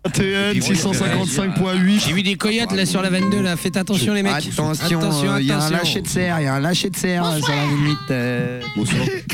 ATN 655.8. J'ai vu des coyotes là sur la 22 là, faites attention les mecs. Attention, il y a un lâcher de serre, sur la limite. Bonsoir.